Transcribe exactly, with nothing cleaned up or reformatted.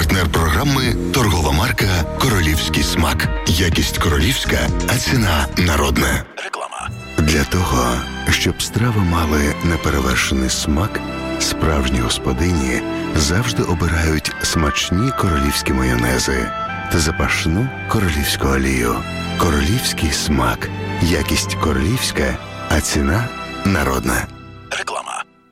Партнер програми – торгова марка «Королівський смак». Якість королівська, а ціна народна. Реклама. Для того, щоб страви мали неперевершений смак, справжні господині завжди обирають смачні королівські майонези та запашну королівську олію. Королівський смак. Якість королівська, а ціна народна. Реклама.